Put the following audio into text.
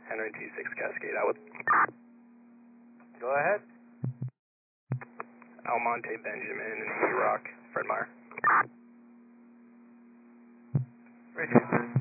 Henry 26 Cascade out with. Go ahead. Almonte Benjamin and E-Rock, Fred Meyer. Richard.